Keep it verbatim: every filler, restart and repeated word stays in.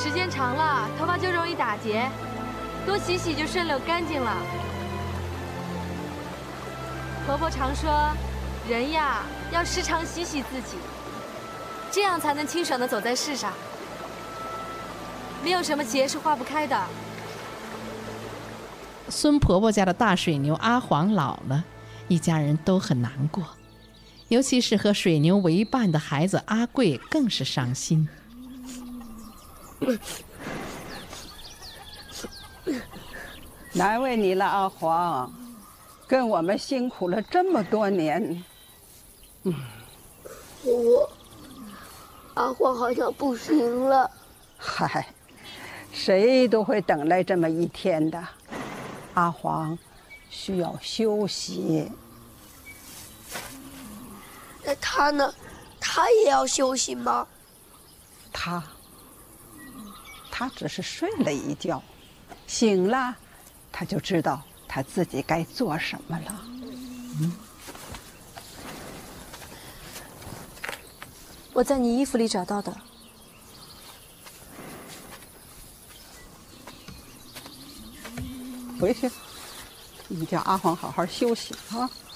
时间长了，头发就容易打结，多洗洗就顺溜干净了。婆婆常说，人呀要时常洗洗自己，这样才能清爽地走在世上。没有什么结是化不开的。 孙婆婆家的大水牛阿黄老了，一家人都很难过，尤其是和水牛为伴的孩子阿贵更是伤心。 难为你了，阿黄，跟我们辛苦了这么多年。 嗯，我阿黄好像不行了。 嗨，谁都会等来这么一天的。阿黄需要休息。 那他呢？他也要休息吗？ 他，他只是睡了一觉，醒了，他就知道他自己该做什么了。嗯， 我在你衣服里找到的。 回去，你叫阿黄好好休息啊。